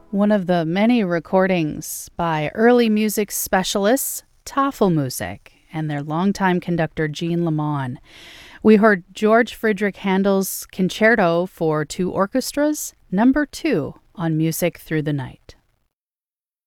One of the many recordings by early music specialists, Tafelmusik, and their longtime conductor Jean Lamont. We heard George Friedrich Handel's Concerto for Two Orchestras, number 2 on Music Through the Night.